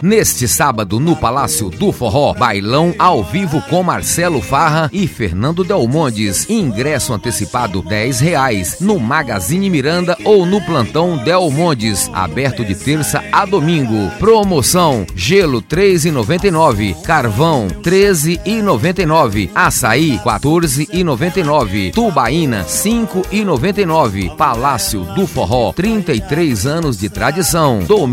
Neste sábado, no Palácio do Forró, bailão ao vivo com Marcelo Farra e Fernando Delmondes. Ingresso antecipado R$10 no Magazine Miranda ou no Plantão Delmondes. Aberto de terça a domingo. Promoção: gelo R$3,99, carvão R$13,99, açaí R$14,99, tubaína R$5,99. Palácio do Forró, 33 anos de tradição.